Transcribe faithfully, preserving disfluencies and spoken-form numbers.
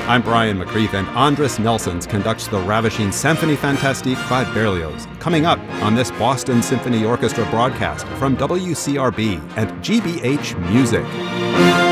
I'm Brian McCreath, and Andris Nelsons conducts the ravishing Symphonie Fantastique by Berlioz. Coming up on this Boston Symphony Orchestra broadcast from W C R B and G B H Music.